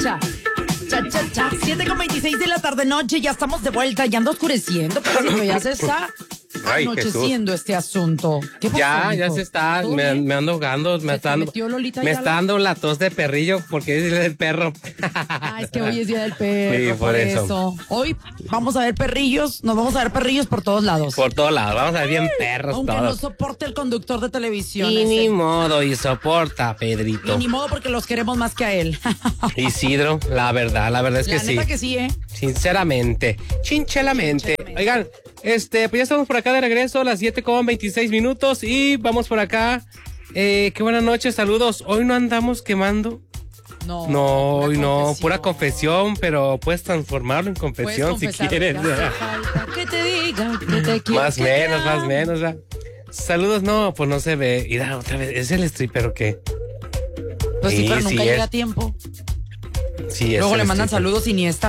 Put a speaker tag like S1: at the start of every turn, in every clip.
S1: cha. Cha, cha, cha. 7:26 de la tarde noche, ya estamos de vuelta, ya anda oscureciendo, pero ya se está anocheciendo este asunto. ¿Qué pasó,
S2: ya se está, me ando ahogando, me está dando la tos de perrillo porque es el perro.
S1: Es que hoy es día del perro,
S2: sí, por eso.
S1: Hoy vamos a ver perrillos, nos vamos a ver perrillos por todos lados.
S2: Por todos lados, vamos a ver bien perros
S1: aunque
S2: todos.
S1: no soporte el conductor de televisión.
S2: Y ni modo, y soporta, Pedrito.
S1: Y ni modo porque los queremos más que a él.
S2: Isidro, la verdad es que sí.
S1: La neta que sí,
S2: Sinceramente, chinchelamente. Oigan, pues ya estamos por acá de regreso a las 7:26 y vamos por acá. Qué buenas noches, saludos. Hoy no andamos quemando. No, hoy no, pura confesión, pero puedes transformarlo en confesión si quieres.
S1: Que te diga que te quiero.
S2: Más o menos. ¿verdad? Saludos, no, pues no se ve. Mira, otra vez, ¿es el stripper o qué?
S1: Pues sí, pero nunca llega a tiempo.
S2: Sí,
S1: luego le mandan saludos Iniesta.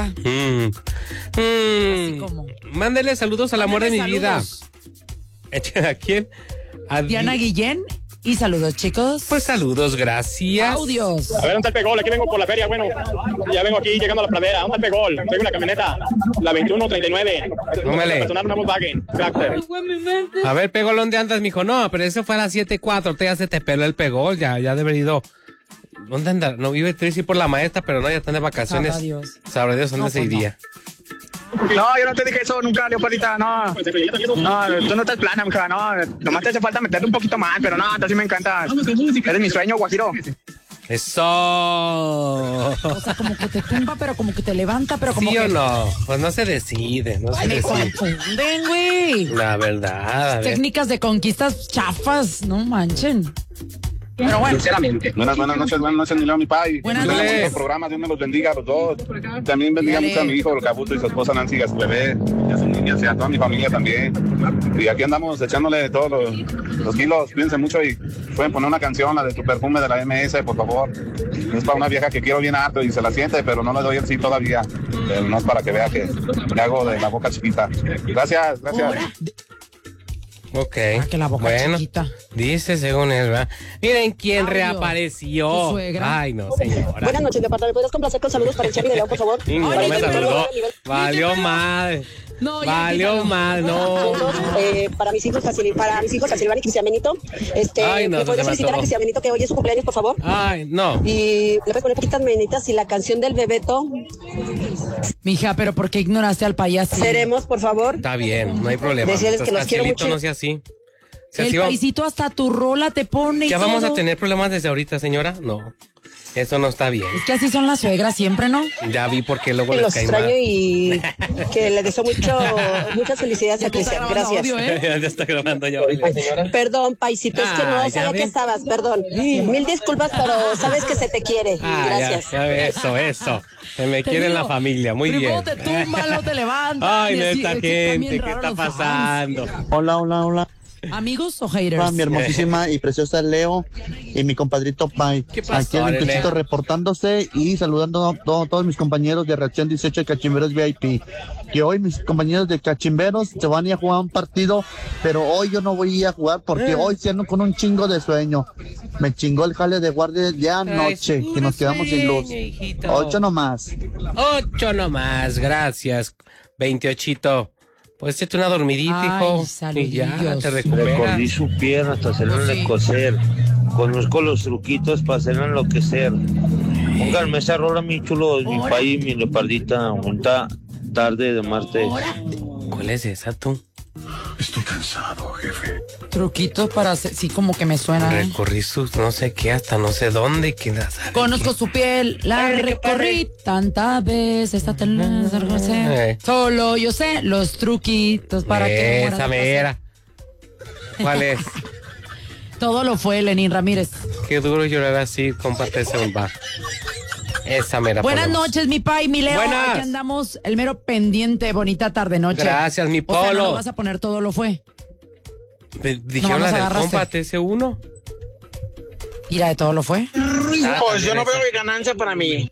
S2: Así como. Mándele saludos al amor de mi vida. ¿A quién?
S1: A Diana Guillén. Y saludos, chicos.
S2: Pues saludos, gracias.
S1: Audios.
S3: A ver, ¿dónde está el Pegol? Aquí vengo por la feria, bueno. Ya vengo aquí llegando a la pradera. ¿Dónde está el Pegol? Tengo una camioneta, la 2139.
S2: Tómale.
S3: Personal, una Volkswagen.
S2: A ver, Pegol, ¿dónde andas, mijo? No, pero eso fue a las 7:04. Ya se te peló el Pegol, ya debe haber ido. ¿Dónde anda? No, iba a ir por la maestra, pero no, ya están de vacaciones. Sabrá Dios dónde se iría.
S3: No, yo no te dije eso nunca, Leopolita, no. No, tú no estás plana, mija, no. Nomás te hace falta meterte un poquito más, pero no, tú sí me encantas. Eres mi sueño, Guajiro.
S2: ¡Eso!
S1: O sea, como que te tumba, pero como que te levanta, pero como
S2: ¿Sí
S1: que...
S2: o no? Pues no se decide,
S1: me confunden, güey.
S2: La verdad,
S1: técnicas de conquistas chafas, no manchen. Pero bueno.
S4: Sinceramente. Buenas noches, mi Leo, mi pai.
S1: Buenas noches.
S4: El programa, Dios me los bendiga a los dos. También bendiga mucho a mi hijo, el Cabuto, y su esposa Nancy, a su bebé, y a su niña, y a toda mi familia también. Y aquí andamos echándole todos los kilos. Cuídense mucho y pueden poner una canción, la de Tu Perfume de la MS, por favor. Es para una vieja que quiero bien harto y se la siente, pero no le doy el sí todavía. No es para que vea que le hago de la boca chiquita. Gracias.
S2: Ok.
S1: Que la boca chiquita.
S2: Dice según él, ¿verdad? Miren quién reapareció.
S1: ¿Tu suegra?
S2: Ay, no, señora.
S5: Buenas noches, departamento. ¿Puedes complacer con saludos para el Chevy de León, por favor?
S2: No me saludó. Valió madre.
S1: No,
S2: valió mal, no.
S5: Para mis hijos, a Silvana y Cristian Benito.
S2: Ay, no,
S5: ¿me puedes felicitar a Cristian Benito que hoy es su cumpleaños, por favor?
S2: Ay, no.
S5: Y le puedes poner poquitas menitas y la canción del Bebeto.
S1: Mija, pero ¿por qué ignoraste al payaso?
S5: Seremos, por favor.
S2: Está bien, no hay problema.
S5: Decirles que los quiero mucho.
S2: No sea así.
S1: El paisito hasta tu rola te pone.
S2: ¿Ya
S1: y
S2: vamos
S1: todo.
S2: a tener problemas desde ahorita, señora? No. Eso no está bien.
S1: Es que así son las suegras siempre, ¿no?
S2: Ya vi por qué luego
S5: que
S2: les
S5: los
S2: cae
S5: extraño
S2: mal.
S5: Y que le deseo muchas felicidades a Cristian. Gracias.
S1: Audio,
S2: Ya está grabando ya.
S5: Perdón, paisito, es que no sabía que estabas, perdón. Mil disculpas, pero sabes que se te quiere. Gracias.
S2: Eso. Se me quiere en la familia, muy bien.
S1: Primero te tumba, luego te levantas.
S2: Ay, neta gente, ¿qué está pasando?
S6: Hola.
S1: ¿Amigos o haters?
S6: Mi hermosísima y preciosa Leo y mi compadrito Pai.
S2: ¿Qué pasó,
S6: aquí el
S2: René?
S6: Pechito reportándose y saludando a todos mis compañeros de Reacción 18 de Cachimberos VIP. Que hoy mis compañeros de Cachimberos se van a ir a jugar un partido, pero hoy yo no voy a ir a jugar porque hoy se ando con un chingo de sueño. Me chingó el jale de guardia ya anoche, que nos quedamos sin luz. 8 nomás.
S2: 8 nomás, gracias. 28. Pues échate una dormidita, hijo. Y ya te recuperas.
S7: Recordí su pierna hasta hacerle coser. Conozco los truquitos para hacerlo enloquecer. Pónganme esa rola, mi chulo, mi país, mi leopardita. Junta tarde de martes.
S2: ¿Cuál es esa, tú?
S4: Estoy cansado, jefe.
S1: Truquitos para hacer, sí, como que me suena.
S2: Recorrí sus no sé qué, hasta no sé dónde.
S1: Conozco su piel, la recorrí tantas veces. Solo yo sé los truquitos para que no
S2: esa mera. ¿Cuál es?
S1: Todo lo fue Lenín Ramírez.
S2: Qué duro llorar así, compártese un bar. Esa mera.
S1: Buenas noches, mi pai, mi Leo.
S2: Buenas.
S1: Aquí andamos el mero pendiente. Bonita tarde, noche.
S2: Gracias, mi Polo.
S1: O sea, no lo vas a poner todo lo fue.
S2: Dijeron la del combate ese uno.
S1: ¿Y la de todo lo fue?
S3: Pues yo no veo ganancia para mí.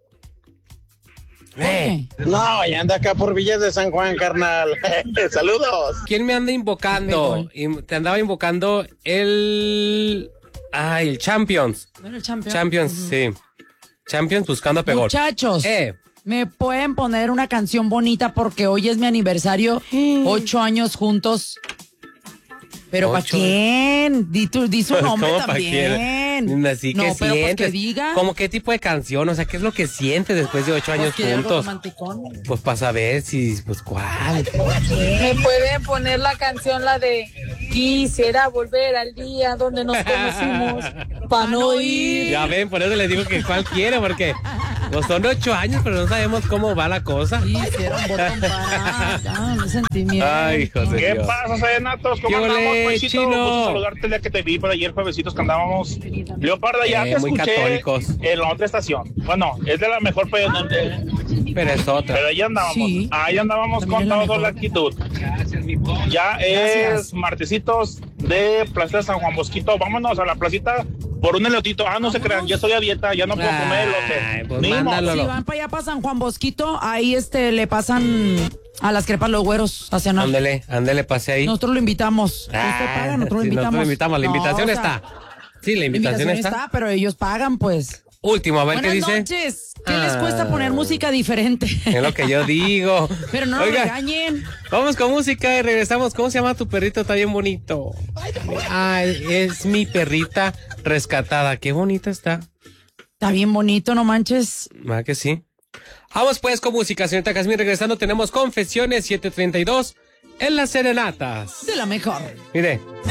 S3: No, ya anda acá por Villas de San Juan, carnal. Saludos.
S2: ¿Quién me anda invocando? Te andaba invocando el Champions.
S1: ¿No era el Champions?
S2: Champions, sí. Champions buscando a Pegol.
S1: Muchachos, me pueden poner una canción bonita porque hoy es mi aniversario, 8 años juntos. ¿Pero para quién? Di su nombre también.
S2: Así que
S1: pero
S2: sientes.
S1: Pues que diga.
S2: ¿Cómo qué tipo de canción? O sea, ¿qué es lo que sientes después de 8 años juntos? Pues para saber si, pues cuál.
S8: Me pueden poner la canción, la de Quisiera volver al día donde nos conocimos para no ir.
S2: Ya ven, por eso les digo que cuál quiere, porque pues son 8 años, pero no sabemos cómo va la cosa.
S1: Sí, hicieron botón para sentimiento.
S2: Ay, José
S3: ¿Qué
S2: Dios.
S3: pasa, Senatos? ¿Cómo andamos, Juancito? Gusto saludarte el día que te vi por ayer, juevesitos, que andábamos. Leopardo, ya te
S2: muy
S3: escuché
S2: católicos.
S3: en la otra estación. Bueno, es de la mejor, pero
S2: es otra.
S3: Pero ahí andábamos.
S1: Sí.
S3: Ahí andábamos con toda la actitud. Ya es martesitos de Plaza San Juan Bosquito. Vámonos a la placita por un elotito. No se crean, ya estoy a dieta, ya no puedo comer elote.
S2: Pues mándalo.
S1: Si van para allá, para San Juan Bosquito, ahí le pasan a las crepas los güeros a cenar.
S2: Ándele, pase ahí.
S1: Nosotros lo invitamos. Usted paga, nosotros lo invitamos.
S2: Nosotros lo invitamos. La invitación está. Sí, la invitación está.
S1: Pero ellos pagan, pues.
S2: Último, a ver
S1: Buenas
S2: qué dice.
S1: noches. ¿Qué les cuesta poner música diferente?
S2: Es lo que yo digo.
S1: Pero no lo regañen.
S2: Vamos con música y regresamos. ¿Cómo se llama tu perrito? Está bien bonito. Es mi perrita rescatada. Qué bonita está.
S1: Está bien bonito, no manches.
S2: ¿Verdad que sí? Vamos pues con música, señorita Casmín. Regresando tenemos Confesiones 732 en las serenatas.
S1: De la mejor.
S2: Mire.